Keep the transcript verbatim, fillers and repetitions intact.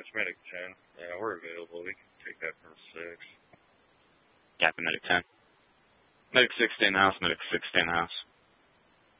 it's Medic ten. Yeah, we're available. We can take that from six. Copy, Medic ten. Medic six, stay in the house. Medic six, stay in the house.